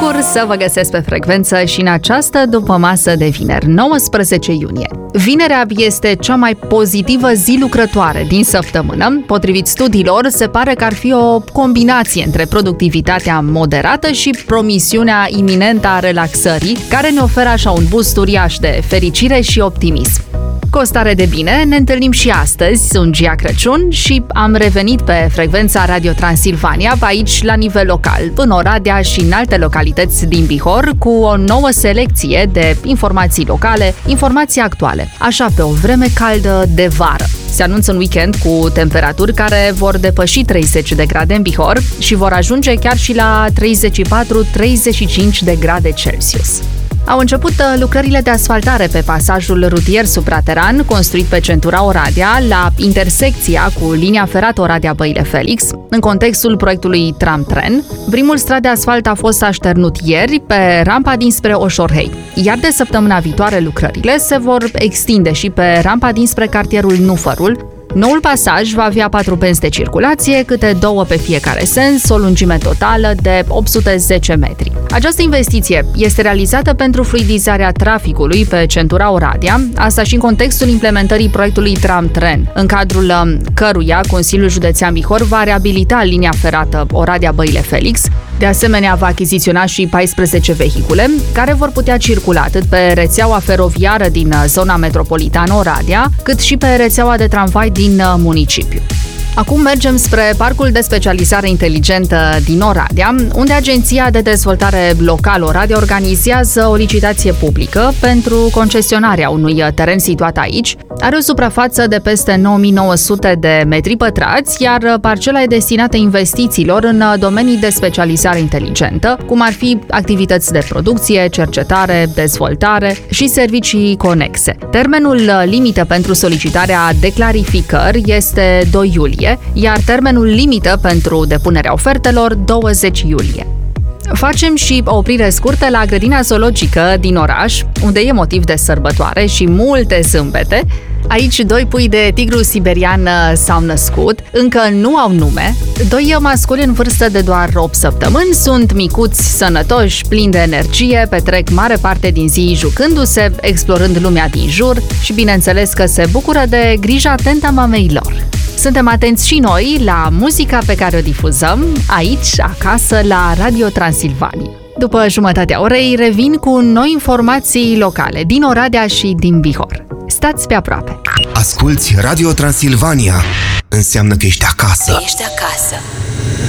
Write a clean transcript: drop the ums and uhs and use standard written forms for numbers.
bucur să vă găsesc pe frecvență și în această dupămasă de vineri, 19 iunie. Vinerea este cea mai pozitivă zi lucrătoare din săptămână. Potrivit studiilor, se pare că ar fi o combinație între productivitatea moderată și promisiunea iminentă a relaxării, care ne oferă așa un boost uriaș de fericire și optimism. Cu o stare de bine, ne întâlnim și astăzi, sunt Gia Crăciun și am revenit pe frecvența Radio Transilvania, aici la nivel local, în Oradea și în alte localități din Bihor, cu o nouă selecție de informații locale, informații actuale, așa pe o vreme caldă de vară. Se anunță un weekend cu temperaturi care vor depăși 30 de grade în Bihor și vor ajunge chiar și la 34-35 de grade Celsius. Au început lucrările de asfaltare pe pasajul rutier suprateran, construit pe centura Oradea, la intersecția cu linia ferată Oradea-Băile Felix, în contextul proiectului tram-tren. Primul strat de asfalt a fost așternut ieri pe rampa dinspre Oșorhei, iar de săptămâna viitoare lucrările se vor extinde și pe rampa dinspre cartierul Nufărul. Noul pasaj va avea 4 benzi de circulație, câte 2 pe fiecare sens, o lungime totală de 810 metri. Această investiție este realizată pentru fluidizarea traficului pe centura Oradea, asta și în contextul implementării proiectului tram-tren, în cadrul căruia Consiliul Județean Bihor va reabilita linia ferată Oradea-Băile Felix. De asemenea, va achiziționa și 14 vehicule care vor putea circula atât pe rețeaua feroviară din zona metropolitană Oradea, cât și pe rețeaua de tramvai din municipiu. Acum mergem spre Parcul de Specializare Inteligentă din Oradea, unde Agenția de Dezvoltare Locală Oradea organizează o licitație publică pentru concesionarea unui teren situat aici. Are o suprafață de peste 9900 de metri pătrați, iar parcela e destinată investițiilor în domenii de specializare inteligentă, cum ar fi activități de producție, cercetare, dezvoltare și servicii conexe. Termenul limită pentru solicitarea de clarificări este 2 iulie, iar termenul limită pentru depunerea ofertelor 20 iulie. Facem și o oprire scurtă la grădina zoologică din oraș, unde e motiv de sărbătoare și multe zâmbete. Aici 2 pui de tigru siberian s-au născut, încă nu au nume. 2 masculi în vârstă de doar 8 săptămâni sunt micuți, sănătoși, plini de energie, petrec mare parte din zi jucându-se, explorând lumea din jur și bineînțeles că se bucură de grija atentă a mamei lor. Suntem atenți și noi la muzica pe care o difuzăm aici, acasă, la Radio Transilvania. După jumătatea orei, revin cu noi informații locale din Oradea și din Bihor. Stați pe aproape! Asculți Radio Transilvania. Înseamnă că ești acasă. Ești acasă.